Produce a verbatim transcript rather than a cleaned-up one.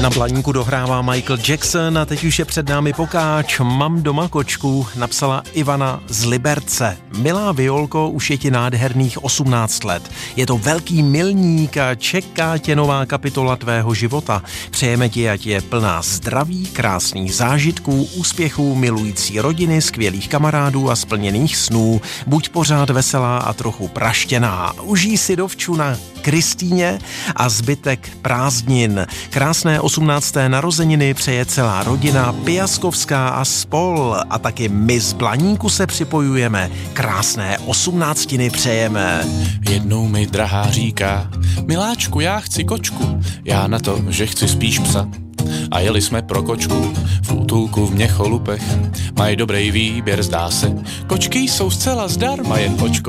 Na Blaníku dohrává Michael Jackson a teď už je před námi pokáč. Mám doma kočku, napsala Ivana z Liberce. Milá Violko, už je ti nádherných osmnáct let. Je to velký milník a čeká tě nová kapitola tvého života. Přejeme ti, ať je plná zdraví, krásných zážitků, úspěchů, milující rodiny, skvělých kamarádů a splněných snů. Buď pořád veselá a trochu praštěná. Užij si dovču na Kristýně a zbytek prázdnin. Krásné osmnácté narozeniny přeje celá rodina Piaskovská a spol. A taky my z Blaníku se připojujeme. Krásné osmnáctiny přejeme. Jednou mi drahá říká: miláčku, já chci kočku. Já na to, že chci spíš psa. A jeli jsme pro kočku v útulku v Měcholupech. Mají dobrý výběr, zdá se. Kočky jsou zcela zdarma, jen očko